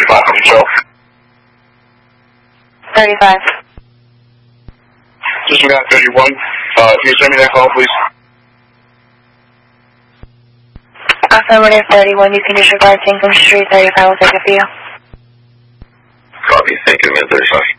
35 on yourself. 35. Disregard 31. Can you send me that call, please? Affirmative 31, you can disregard Singham Street 35 will take it for you. Copy. Thank you, man. 35.